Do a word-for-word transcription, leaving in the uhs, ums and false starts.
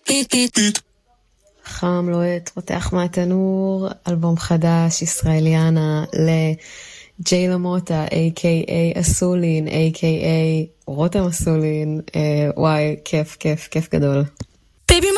חם לוהט, רותח מהתנור, אלבום חדש, ישראליאנה, לג'יי למוטה, איי קיי איי אסולין, איי קיי איי רותם אסולין, וואי, כיף, כיף, כיף גדול.